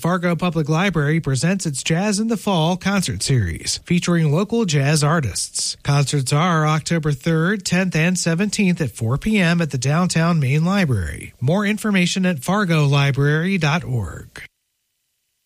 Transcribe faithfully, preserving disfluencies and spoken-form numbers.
Fargo Public Library presents its Jazz in the Fall concert series, featuring local jazz artists. Concerts are October third, tenth, and seventeenth at four p.m. at the Downtown Main Library. More information at fargo library dot org.